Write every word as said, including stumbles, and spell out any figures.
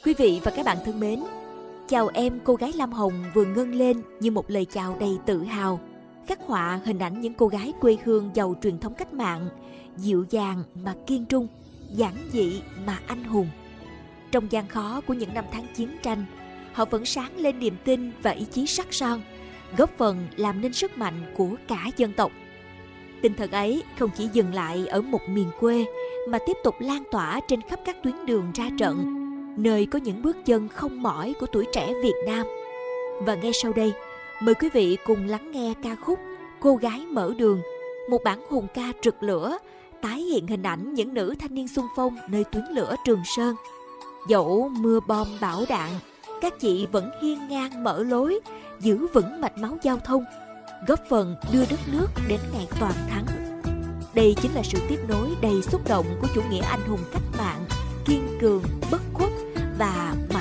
Quý vị và các bạn thân mến, chào em cô gái Lam Hồng vừa ngân lên như một lời chào đầy tự hào, khắc họa hình ảnh những cô gái quê hương giàu truyền thống cách mạng, dịu dàng mà kiên trung, giản dị mà anh hùng. Trong gian khó của những năm tháng chiến tranh, họ vẫn sáng lên niềm tin và ý chí sắt son, góp phần làm nên sức mạnh của cả dân tộc. Tinh thần ấy không chỉ dừng lại ở một miền quê mà tiếp tục lan tỏa trên khắp các tuyến đường ra trận, nơi có những bước chân không mỏi của tuổi trẻ Việt Nam. Và ngay sau đây, mời quý vị cùng lắng nghe ca khúc Cô gái mở đường, một bản hùng ca rực lửa, tái hiện hình ảnh những nữ thanh niên xung phong nơi tuyến lửa Trường Sơn. Dẫu mưa bom bão đạn, các chị vẫn hiên ngang mở lối, giữ vững mạch máu giao thông, góp phần đưa đất nước đến ngày toàn thắng. Đây chính là sự tiếp nối đầy xúc động của chủ nghĩa anh hùng cách mạng, kiên cường, bất khuất và